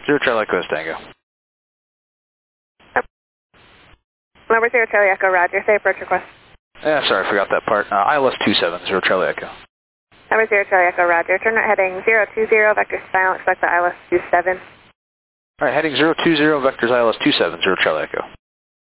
0 Charlie Echo is Tango. Number 0 Charlie Echo, roger. Say approach request. Yeah, sorry, I forgot that part. ILS 27, 0 Charlie Echo. Number 0 Charlie Echo, roger. Turn right heading 020, vector silent, expect the ILS 27. Alright, heading 020, vectors ILS 27, 0 Charlie Echo.